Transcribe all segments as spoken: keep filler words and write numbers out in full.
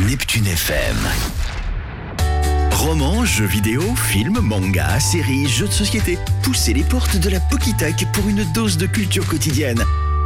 Neptune F M. Romans, jeux vidéo, films, mangas, séries, jeux de société. Poussez les portes de la Pokitech pour une dose de culture quotidienne.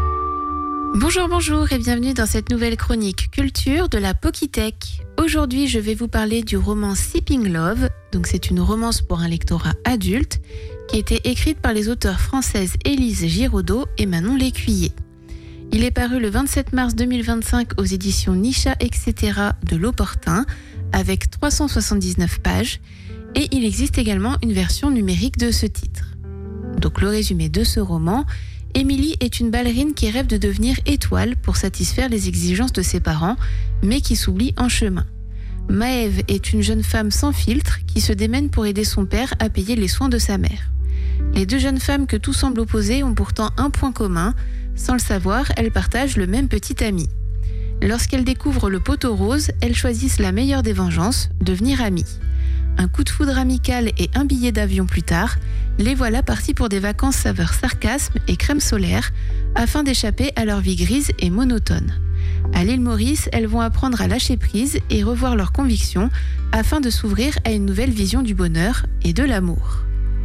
Bonjour, bonjour et bienvenue dans cette nouvelle chronique culture de la Pokitech. Aujourd'hui, je vais vous parler du roman Sipping Love. Donc, c'est une romance pour un lectorat adulte qui a été écrite par les auteurs françaises Élise Giraudot et Manon Lécuyer. Il est paru le vingt-sept mars deux mille vingt-cinq aux éditions Nisha et cetera de l'Opportun avec trois cent soixante-dix-neuf pages et il existe également une version numérique de ce titre. Donc, le résumé de ce roman: Émilie est une ballerine qui rêve de devenir étoile pour satisfaire les exigences de ses parents, mais qui s'oublie en chemin. Maëve est une jeune femme sans filtre qui se démène pour aider son père à payer les soins de sa mère. Les deux jeunes femmes que tout semble opposer ont pourtant un point commun. Sans le savoir, elles partagent le même petit ami. Lorsqu'elles découvrent le poteau rose, elles choisissent la meilleure des vengeances, devenir amies. Un coup de foudre amical et un billet d'avion plus tard, les voilà parties pour des vacances saveur sarcasme et crème solaire, afin d'échapper à leur vie grise et monotone. À l'île Maurice, elles vont apprendre à lâcher prise et revoir leurs convictions, afin de s'ouvrir à une nouvelle vision du bonheur et de l'amour.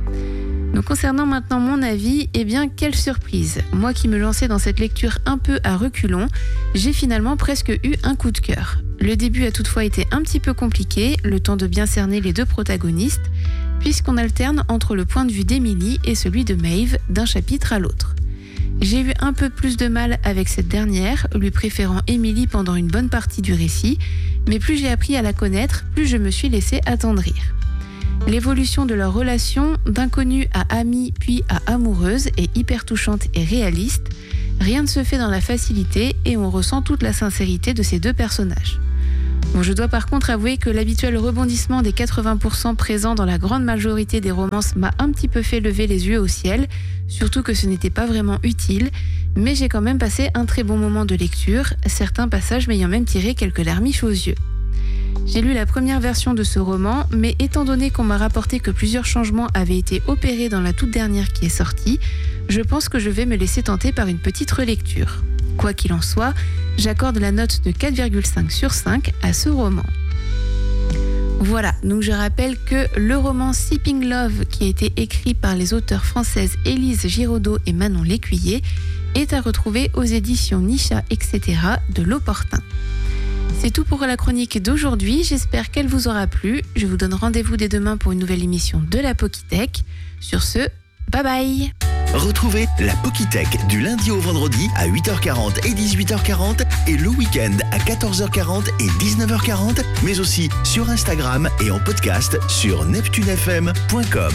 Donc concernant maintenant mon avis, eh bien quelle surprise. Moi qui me lançais dans cette lecture un peu à reculons, j'ai finalement presque eu un coup de cœur. Le début a toutefois été un petit peu compliqué, le temps de bien cerner les deux protagonistes, puisqu'on alterne entre le point de vue d'Émilie et celui de Maëve d'un chapitre à l'autre. J'ai eu un peu plus de mal avec cette dernière, lui préférant Émilie pendant une bonne partie du récit, mais plus j'ai appris à la connaître, plus je me suis laissée attendrir. L'évolution de leur relation, d'inconnue à amie puis à amoureuse, est hyper touchante et réaliste. Rien ne se fait dans la facilité et on ressent toute la sincérité de ces deux personnages. Bon, je dois par contre avouer que l'habituel rebondissement des quatre-vingts pour cent présents dans la grande majorité des romances m'a un petit peu fait lever les yeux au ciel, surtout que ce n'était pas vraiment utile, mais j'ai quand même passé un très bon moment de lecture, certains passages m'ayant même tiré quelques larmiches aux yeux. J'ai lu la première version de ce roman, mais étant donné qu'on m'a rapporté que plusieurs changements avaient été opérés dans la toute dernière qui est sortie, je pense que je vais me laisser tenter par une petite relecture. Quoi qu'il en soit, j'accorde la note de quatre virgule cinq sur cinq à ce roman. Voilà, donc je rappelle que le roman Sipping Love, qui a été écrit par les auteurs françaises Élise Giraudot et Manon Lécuyer, est à retrouver aux éditions Nisha et cetera de l'Opportun. C'est tout pour la chronique d'aujourd'hui, j'espère qu'elle vous aura plu. Je vous donne rendez-vous dès demain pour une nouvelle émission de la Pokitech. Sur ce, bye bye. Retrouvez la Pokitech du lundi au vendredi à huit heures quarante et dix-huit heures quarante et le week-end à quatorze heures quarante et dix-neuf heures quarante, mais aussi sur Instagram et en podcast sur neptune f m point com.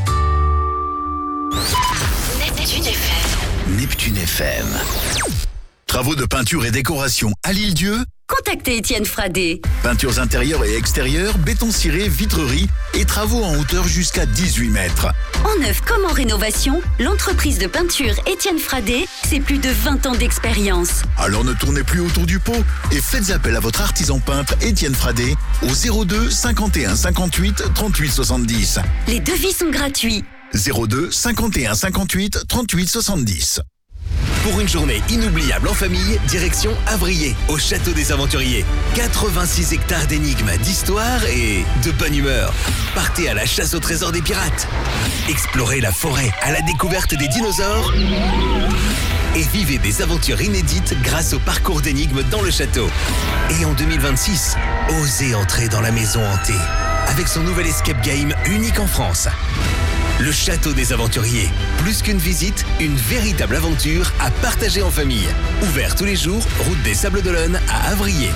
Neptune F M. Neptune F M. Travaux de peinture et décoration à l'Île-Dieu? Contactez Étienne Fradé. Peintures intérieures et extérieures, béton ciré, vitrerie et travaux en hauteur jusqu'à dix-huit mètres. En neuf comme en rénovation, l'entreprise de peinture Étienne Fradé, c'est plus de vingt ans d'expérience. Alors ne tournez plus autour du pot et faites appel à votre artisan peintre Étienne Fradé au zéro deux cinquante et un cinquante-huit trente-huit soixante-dix. Les devis sont gratuits. zéro deux cinquante et un cinquante-huit trente-huit soixante-dix. Pour une journée inoubliable en famille, direction Avrier, au Château des Aventuriers. quatre-vingt-six hectares d'énigmes, d'histoire et de bonne humeur. Partez à la chasse au trésor des pirates. Explorez la forêt à la découverte des dinosaures. Et vivez des aventures inédites grâce au parcours d'énigmes dans le château. Et en deux mille vingt-six, osez entrer dans la maison hantée avec son nouvel escape game unique en France. Le Château des Aventuriers. Plus qu'une visite, une véritable aventure à partager en famille. Ouvert tous les jours, route des Sables d'Olonne à Avrier.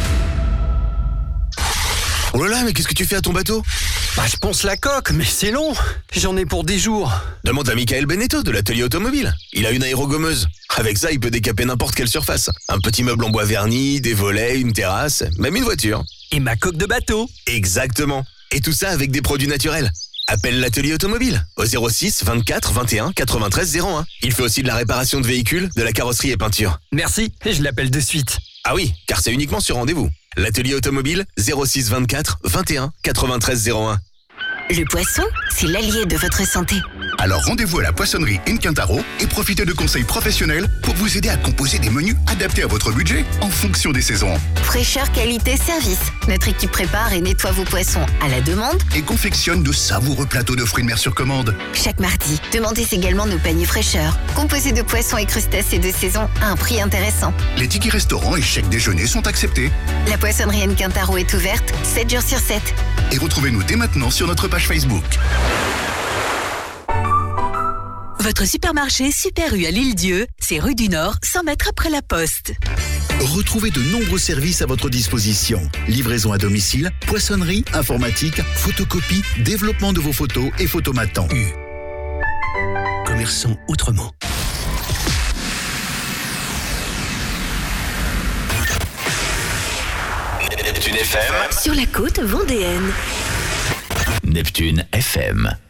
Oh là là, mais qu'est-ce que tu fais à ton bateau? Bah, je ponce la coque, mais c'est long. J'en ai pour dix jours. Demande à Michael Beneteau de l'atelier automobile. Il a une aérogommeuse. Avec ça, il peut décaper n'importe quelle surface. Un petit meuble en bois verni, des volets, une terrasse, même une voiture. Et ma coque de bateau. Exactement. Et tout ça avec des produits naturels. Appelle l'atelier automobile au zéro six vingt-quatre vingt et un quatre-vingt-treize zéro un. Il fait aussi de la réparation de véhicules, de la carrosserie et peinture. Merci, je l'appelle de suite. Ah oui, car c'est uniquement sur rendez-vous. L'atelier automobile zéro six vingt-quatre vingt et un quatre-vingt-treize zéro un. Le poisson, c'est l'allié de votre santé. Alors rendez-vous à la Poissonnerie In Quintaro et profitez de conseils professionnels pour vous aider à composer des menus adaptés à votre budget en fonction des saisons. Fraîcheur, qualité, service. Notre équipe prépare et nettoie vos poissons à la demande Et confectionne de savoureux plateaux de fruits de mer sur commande. chaque mardi. Demandez également nos paniers fraîcheur, composés de poissons et crustacés de saison à un prix intéressant. Les tickets restaurants et chèques déjeuner sont acceptés. La Poissonnerie In Quintaro est ouverte sept jours sur sept. Et retrouvez-nous dès maintenant sur notre page Facebook. Votre supermarché Super U à l'Île-Dieu, c'est rue du Nord, cent mètres après la Poste. Retrouvez de nombreux services à votre disposition. Livraison à domicile, poissonnerie, informatique, photocopie, développement de vos photos et photomatants. U. Commerçant autrement. Neptune F M. Sur la côte vendéenne. Neptune F M.